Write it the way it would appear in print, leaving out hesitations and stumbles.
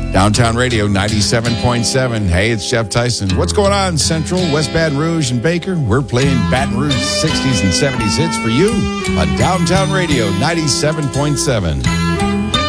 Downtown Radio 97.7. Hey, it's Jeff Tyson. What's going on, Central, West Baton Rouge, and Baker? We're playing Baton Rouge 60s and 70s hits for you on Downtown Radio 97.7.